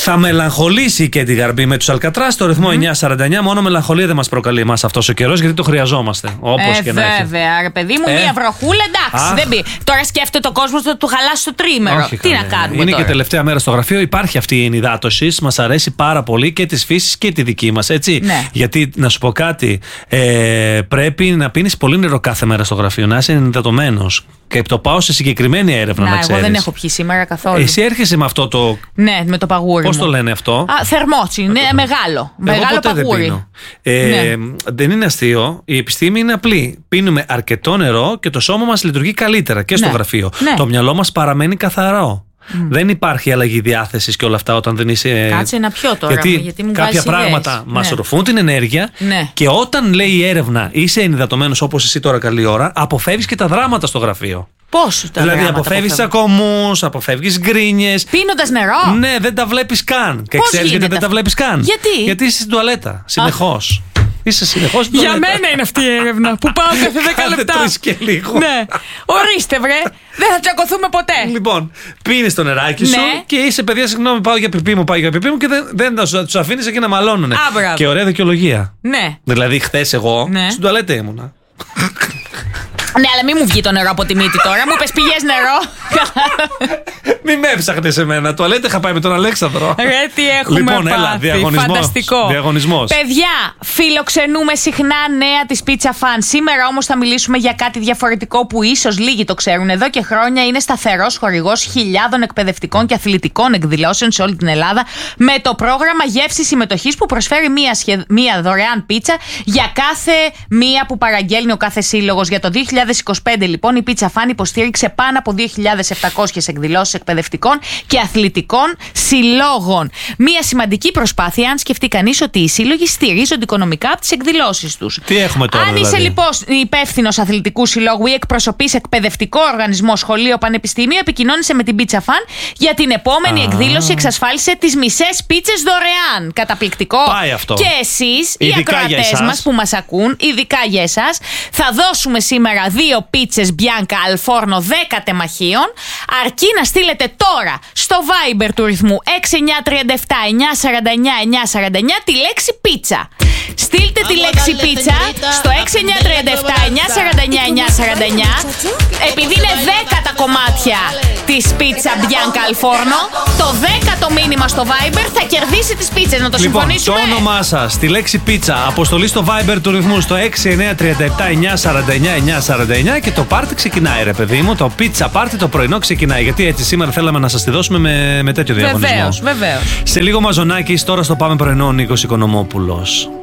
Θα μελαγχολήσει και την Γαρμπή με τους Αλκατράς στο ρυθμό 9:49. Μόνο μελαγχολία δεν μας προκαλεί εμάς αυτός ο καιρός, γιατί το χρειαζόμαστε. Όπως και να έχει. Βέβαια, ρε παιδί μου, μία βροχούλα, εντάξει. Δεν πει. Τώρα σκέφτεται ο κόσμος ότι του χαλάσει το τρίμερο. Όχι, τι να κάνουμε. Είναι τώρα. και τελευταία μέρα στο γραφείο. Υπάρχει αυτή η ενυδάτωση. Μας αρέσει πάρα πολύ και της φύσης και τη δική μας. Έτσι. Ναι. Γιατί να σου πω κάτι, πρέπει να πίνεις πολύ νερό κάθε μέρα στο γραφείο, να είσαι ενυδατωμένος. Και το πάω σε συγκεκριμένη έρευνα, να ξέρεις. Εγώ δεν έχω πιει σήμερα καθόλου. Εσύ έρχεσαι με αυτό το. Ναι, με το παγούρι. Πώς το λένε αυτό? Θερμότσι, ναι, μεγάλο. Μεγάλο παγούρι. Δεν είναι αστείο. Η επιστήμη είναι απλή. Πίνουμε αρκετό νερό και το σώμα μας λειτουργεί καλύτερα και στο γραφείο. Ναι. Το μυαλό μας παραμένει καθαρό. Δεν υπάρχει αλλαγή διάθεσης και όλα αυτά όταν δεν είσαι. Κάτσε να πιω τώρα. Γιατί μου κάποια πράγματα μας ροφούν την ενέργεια και όταν λέει η έρευνα είσαι ενυδατωμένος όπως εσύ τώρα καλή ώρα, αποφεύγεις και τα δράματα στο γραφείο. Πώς τα Δηλαδή αποφεύγεις τσακωμούς, αποφεύγεις γκρίνιες. Πίνοντας νερό. Ναι, δεν τα βλέπεις καν. Και Πώς ξέρεις γιατί δεν τα βλέπεις καν? Γιατί είσαι στην τουαλέτα συνεχώς. Είσαι συνεχώς στην Για τουαλέτα. μένα είναι αυτή η έρευνα που πάω κάθε 10 λεπτά. Κάθε 3 και λίγο. Ναι. Ορίστε, βρε. Δεν θα τσακωθούμε ποτέ. Λοιπόν, πίνεις το νεράκι σου και είσαι παιδιά, συγγνώμη, πάω για πιπί μου και δεν τους αφήνεις εκεί να μαλώνουνε. Και ωραία δικαιολογία. Ναι. Δηλαδή, χθες εγώ στην τουαλέτα ήμουνα. Ναι, αλλά μην μου βγει το νερό από τη μύτη τώρα. Μου πες πηγές νερό. Μην με έψαχνες εμένα. Τουαλέτα είχα πάει με τον Αλέξανδρο. Ρε, τι έχουμε λοιπόν, έλα, φανταστικό. Διαγωνισμός. Παιδιά, φιλοξενούμε συχνά νέα της Pizza Fan. Σήμερα όμως θα μιλήσουμε για κάτι διαφορετικό που ίσως λίγοι το ξέρουν. Εδώ και χρόνια είναι σταθερός χορηγός χιλιάδων εκπαιδευτικών και αθλητικών εκδηλώσεων σε όλη την Ελλάδα, με το πρόγραμμα γεύση συμμετοχής που προσφέρει μία δωρεάν πίτσα για κάθε μία που παραγγέλνει ο κάθε σύλλογος. Για το 2025 λοιπόν η Pizza Fan υποστήριξε πάνω από 2.700 εκδηλώσεις εκπαιδευτικών και αθλητικών συλλόγων. Μία σημαντική προσπάθεια αν σκεφτεί κανείς ότι οι σύλλογοι στηρίζονται οικονομικά από τις εκδηλώσεις τους. Τι έχουμε τώρα? Αν δηλαδή είσαι λοιπόν υπεύθυνος αθλητικού συλλόγου ή εκπροσωπείς εκπαιδευτικό οργανισμό, σχολείο, πανεπιστήμιο, επικοινώνησε με την Pizza Fan για την επόμενη εκδήλωση. Εξασφάλισε τις μισές πίτσες δωρεάν. Καταπληκτικό. Πάει αυτό. Και εσείς, οι ακροατές μας που μας ακούν, ειδικά για εσάς, θα δώσουμε σήμερα 2 πίτσες Bianca al forno 10 τεμαχίων, αρκεί να στείλετε τώρα στο Viber του ρυθμού 6937 949 949 τη λέξη πίτσα. Στείλτε τη λέξη πίτσα στο 6937 949 949. Επειδή είναι 10 τα κομμάτια της πίτσα Bianca al forno, το 10ο μήνυμα στο Viber θα κερδίσει τις πίτσες. Να το συμφωνήσουμε. Το όνομά σας, τη λέξη πίτσα, αποστολή στο Viber του ρυθμού στο 6937 949 949 και το πάρτι ξεκινάει, ρε παιδί μου. Το pizza party το πρωινό ξεκινάει. Γιατί έτσι σήμερα θέλαμε να σας τη δώσουμε με τέτοιο διαγωνισμό. Βεβαίως. Σε λίγο μαζονάκι, τώρα στο Πάμε Πρωινό ο Νίκος Οικονομόπουλος.